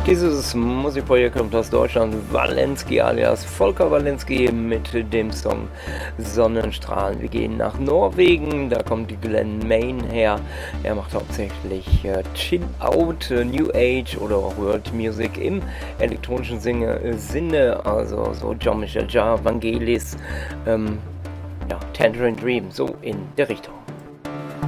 Dieses Musikprojekt kommt aus Deutschland, Walensky alias Volker Walensky mit dem Song Sonnenstrahlen. Wir gehen nach Norwegen, da kommt die Glenn Main her. Er macht hauptsächlich Chill Out, New Age oder auch World Music im elektronischen Sinne, also so Jean-Michel Jarre, Vangelis, Tangerine Dream, so in der Richtung.